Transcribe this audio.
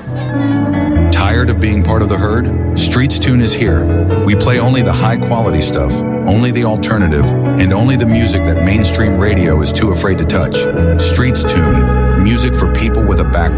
Tired of being part of the herd? Streets Tune is here. We play only the high-quality stuff, only the alternative, and only the music that mainstream radio is too afraid to touch. Streets Tune, music for people with a backbone.